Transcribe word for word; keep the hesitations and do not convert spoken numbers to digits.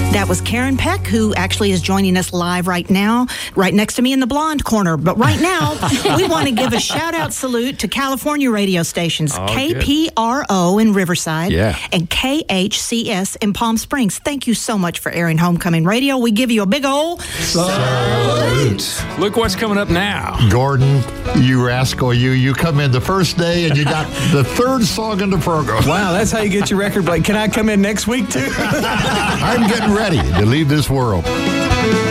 That was Karen Peck, who actually is joining us live right now, right next to me in the blonde corner. But right now, we want to give a shout-out salute to California radio stations, oh, K P R O in Riverside yeah. and K H C S in Palm Springs. Thank you so much for airing Homecoming Radio. We give you a big ol' salute. Look what's coming up now. Gordon, you rascal, you you come in the first day and you got the third song in the program. Wow, that's how you get your record break. Can I come in next week, too? I'm getting ready to leave this world.